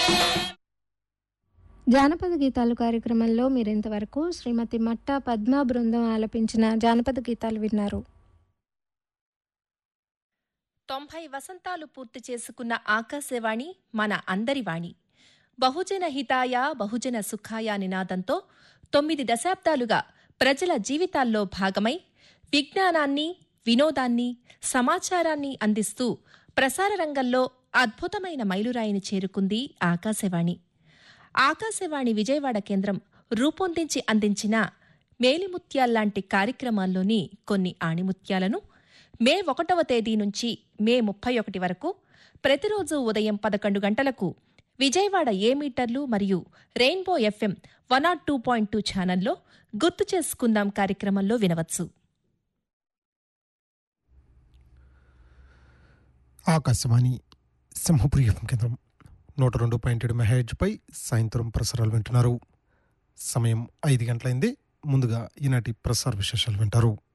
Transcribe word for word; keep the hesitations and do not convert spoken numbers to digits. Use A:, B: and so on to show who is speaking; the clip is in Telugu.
A: జానపద గీతాలు కార్యక్రమంలో మీరింతవరకు శ్రీమతి మట్టా పద్మా బృందం ఆలపించిన జానపద గీతాలు విన్నారు.
B: తొంభై వసంతాలు పూర్తి చేసుకున్న ఆకాశవాణి మన అందరి వాణి. బహుజన హితాయ బహుజన సుఖాయ నినాదంతో తొమ్మిది దశాబ్దాలుగా ప్రజల జీవితాల్లో భాగమై విజ్ఞానాన్ని, వినోదాన్ని, సమాచారాన్ని అందిస్తూ ప్రసార రంగంలో అద్భుతమైన మైలురాయిని చేరుకుంది ఆకాశవాణి. ఆకాశవాణి విజయవాడ కేంద్రం రూపొందించి అందించిన మేలిముత్యాల్లాంటి కార్యక్రమాల్లోని కొన్ని ఆణిముత్యాలను మే ఒకటవ తేదీ నుంచి మే ముప్పై ఒకటి వరకు ప్రతిరోజు ఉదయం పదకొండు గంటలకు విజయవాడ ఏ మీటర్లు మరియు rainbow FM one not two point two ఛానల్లో గుర్తు చేసుకుందాం కార్యక్రమంలో వినవచ్చు.
C: ఆకాశవాణి సింహపురి ఎఫ్ఎం కేంద్రం నూట రెండు పాయింట్ ఏడు మెగాహెర్ట్జ్పై సాయంత్రం ప్రసారాలు వింటున్నారు. సమయం ఐదు గంటలైంది. ముందుగా ఈనాటి ప్రసార విశేషాలు వింటారు.